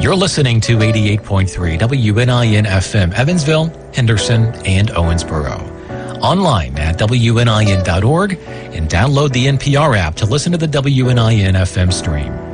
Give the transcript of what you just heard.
You're listening to 88.3 WNIN FM, Evansville, Henderson, and Owensboro. Online at WNIN.org and download the NPR app to listen to the WNIN FM stream.